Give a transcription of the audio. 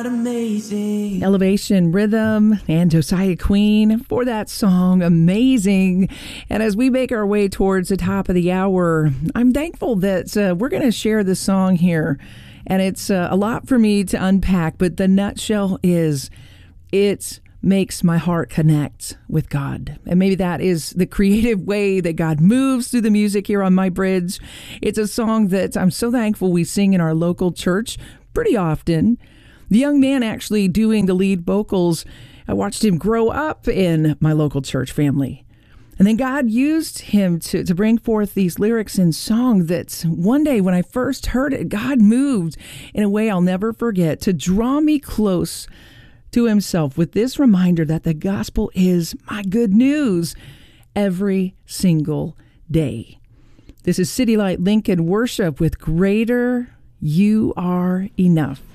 Amazing. Elevation Rhythm and Josiah Queen for that song, Amazing. And as we make our way towards the top of the hour, I'm thankful that we're going to share this song here. And it's a lot for me to unpack, but the nutshell is it makes my heart connect with God. And maybe that is the creative way that God moves through the music here on My Bridge. It's a song that I'm so thankful we sing in our local church pretty often. The young man actually doing the lead vocals, I watched him grow up in my local church family. And then God used him to bring forth these lyrics and song that one day when I first heard it, God moved in a way I'll never forget to draw me close to himself with this reminder that the gospel is my good news every single day. This is City Light Lincoln Worship with Greater You Are Enough.